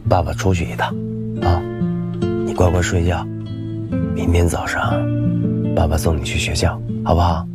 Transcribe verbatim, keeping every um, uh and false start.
爸爸出去一趟，啊，你乖乖睡觉，明天早上爸爸送你去学校，好不好？